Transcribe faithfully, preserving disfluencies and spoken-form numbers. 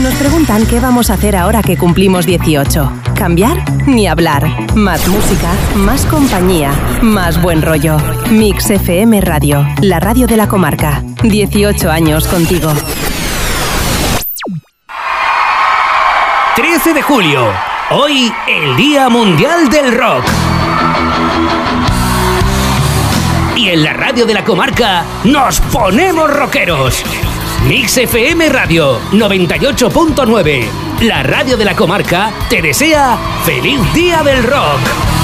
Nos preguntan qué vamos a hacer ahora que cumplimos dieciocho. ¿Cambiar? Ni hablar. Más música, más compañía, más buen rollo. Mix F M Radio, la radio de la comarca. dieciocho años contigo. trece de julio. Hoy, el Día Mundial del Rock. Y en la radio de la comarca, nos ponemos rockeros. Mix F M Radio noventa y ocho punto nueve. La radio de la comarca te desea ¡Feliz Día del Rock!